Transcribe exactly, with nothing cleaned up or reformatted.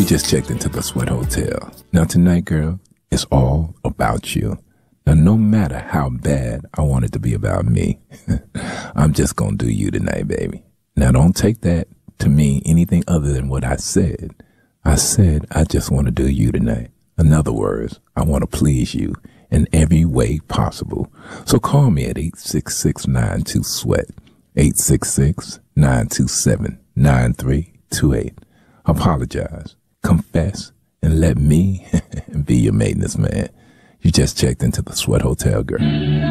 just checked into the Sweat Hotel. Now tonight, girl, it's all about you. Now, no matter how bad I want it to be about me, I'm just gonna do you tonight, baby. Now, don't take that to mean anything other than what I said. I said I just want to do you tonight. In other words, I want to please you in every way possible. So call me at eight six six, nine two, SWEAT, eight six six, nine two seven, nine three two eight. Apologize, confess, and let me be your maintenance man. You just checked into the Sweat Hotel, girl.